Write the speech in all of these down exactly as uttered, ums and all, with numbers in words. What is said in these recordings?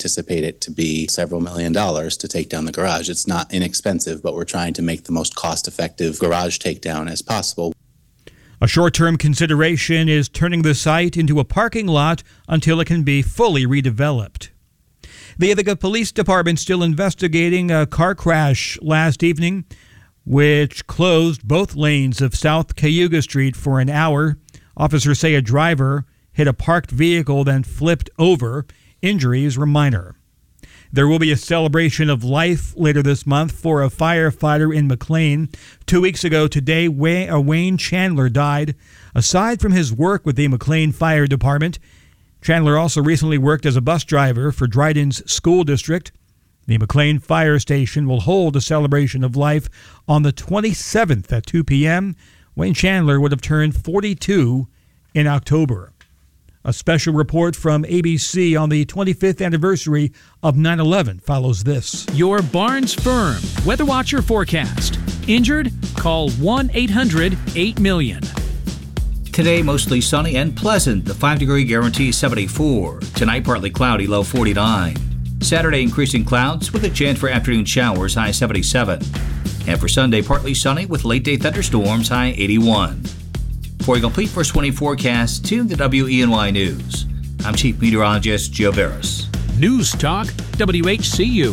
anticipate it to be several million dollars to take down the garage. It's not inexpensive, but we're trying to make the most cost-effective garage takedown as possible. A short-term consideration is turning the site into a parking lot until it can be fully redeveloped. The Ithaca Police Department still investigating a car crash last evening, which closed both lanes of South Cayuga Street for an hour. Officers say a driver hit a parked vehicle, then flipped over. Injuries were minor. There will be a celebration of life later this month for a firefighter in McLean. Two weeks ago today, Wayne Chandler died. Aside from his work with the McLean Fire Department, Chandler also recently worked as a bus driver for Dryden's school district. The McLean Fire Station will hold a celebration of life on the twenty-seventh at two p.m. Wayne Chandler would have turned forty-two in October. A special report from A B C on the twenty-fifth anniversary of nine eleven follows this. Your Barnes Firm Weather Watcher forecast. Injured? Call one eight hundred eight million. Today, mostly sunny and pleasant. The five-degree guarantee seventy-four. Tonight, partly cloudy, low forty-nine. Saturday, increasing clouds with a chance for afternoon showers, high seventy-seven. And for Sunday, partly sunny with late-day thunderstorms, high eighty-one. For a complete first twenty forecast, tune to W E N Y News. I'm Chief Meteorologist Joe Barris. News Talk, W H C U.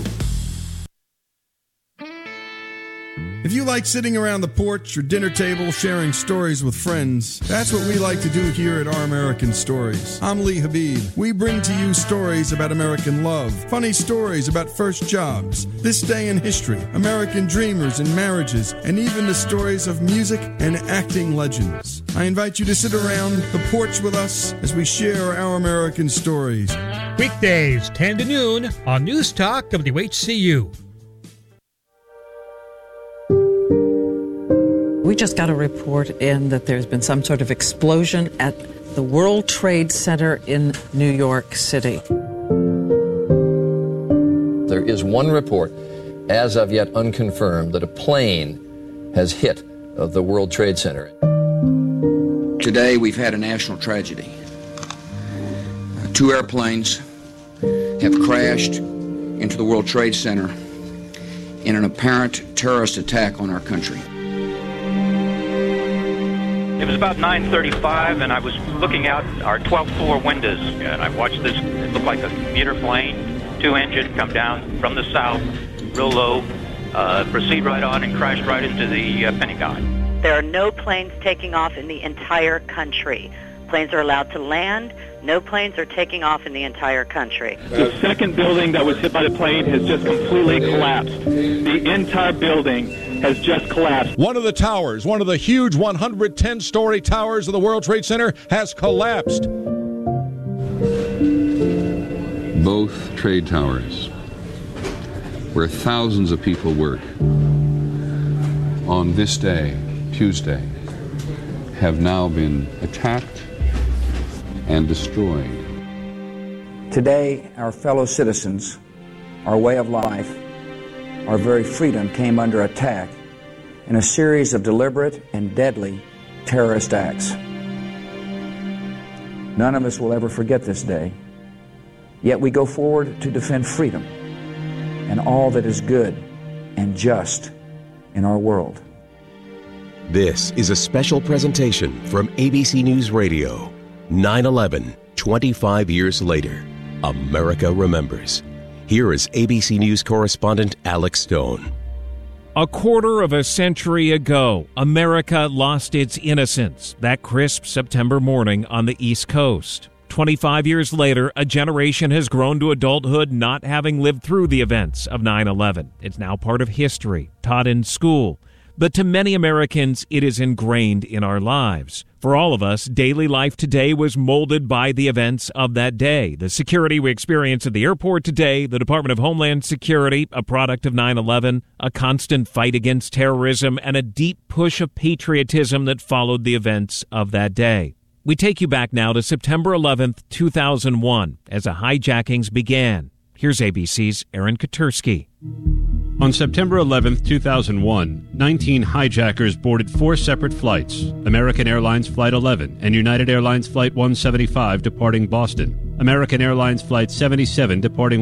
If you like sitting around the porch or dinner table sharing stories with friends, that's what we like to do here at Our American Stories. I'm Lee Habib. We bring to you stories about American love, funny stories about first jobs, this day in history, American dreamers and marriages, and even the stories of music and acting legends. I invite you to sit around the porch with us as we share Our American Stories. Weekdays, ten to noon on News Talk W H C U. We just got a report in that there's been some sort of explosion at the World Trade Center in New York City. There is one report, as of yet unconfirmed, that a plane has hit uh, the World Trade Center. Today we've had a national tragedy. Uh, two airplanes have crashed into the World Trade Center in an apparent terrorist attack on our country. It was about nine thirty-five, and I was looking out our twelfth floor windows, and I watched this. It looked like a commuter plane, two-engine, come down from the south, real low, uh, proceed right on, and crash right into the uh, Pentagon. There are no planes taking off in the entire country. Planes are allowed to land. No planes are taking off in the entire country. The second building that was hit by the plane has just completely collapsed. The entire building has just collapsed. One of the towers, one of the huge one hundred ten story towers of the World Trade Center has collapsed. Both trade towers, where thousands of people work, on this day, Tuesday, have now been attacked and destroyed. Today, our fellow citizens, our way of life, our very freedom came under attack in a series of deliberate and deadly terrorist acts. None of us will ever forget this day, yet we go forward to defend freedom and all that is good and just in our world. This is a special presentation from A B C News Radio. nine eleven, twenty-five years later, America remembers. Here is A B C News correspondent Alex Stone. A quarter of a century ago, America lost its innocence that crisp September morning on the East Coast. twenty-five years later, a generation has grown to adulthood not having lived through the events of nine eleven. It's now part of history, taught in school. But to many Americans, it is ingrained in our lives. For all of us, daily life today was molded by the events of that day. The security we experience at the airport today, the Department of Homeland Security, a product of nine eleven, a constant fight against terrorism, and a deep push of patriotism that followed the events of that day. We take you back now to September eleventh, two thousand one, as the hijackings began. Here's A B C's Aaron Katersky. On September eleventh, two thousand one, nineteen hijackers boarded four separate flights, American Airlines Flight eleven and United Airlines Flight one seventy-five departing Boston, American Airlines Flight seventy-seven departing